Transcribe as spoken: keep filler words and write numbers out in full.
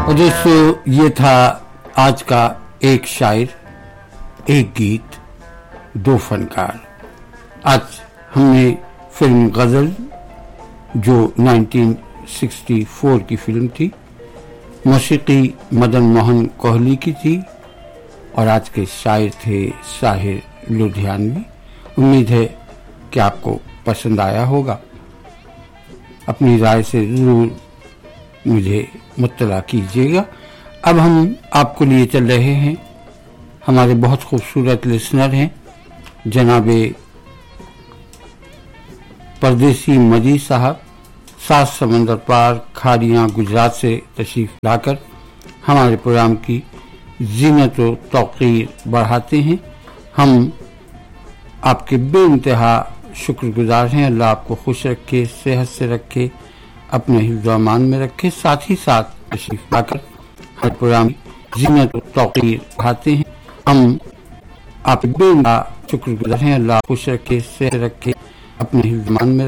اور دوستو یہ تھا آج کا ایک شاعر ایک گیت دو فنکار. آج ہم نے فلم غزل جو نائنٹین سکسٹی فور کی فلم تھی، موسیقی مدن موہن کوہلی کی تھی اور آج کے شاعر تھے ساحر لدھیانوی. امید ہے کہ آپ کو پسند آیا ہوگا. اپنی رائے سے ضرور مجھے مطلع کیجیے گا. اب ہم آپ کو لیے چل رہے ہیں، ہمارے بہت خوبصورت لسنر ہیں جناب پردیسی مجید صاحب، سات سمندر پار کھاڑیاں گجرات سے تشریف لا کر ہمارے پروگرام کی زینت و توقیر بڑھاتے ہیں. ہم آپ کے بے انتہا شکر گزار ہیں. اللہ آپ کو خوش رکھے، صحت سے رکھے، اپنے حفظ و امان میں رکھے. ساتھ ہی ساتھ تشریف لا کر ہر پروگرام زینت و توقیر بڑھاتے ہیں. ہم آپ کے بے انتہا شکر گزار ہیں. اللہ خوش رکھے، صحت رکھے، اپنے حفظ و امان میں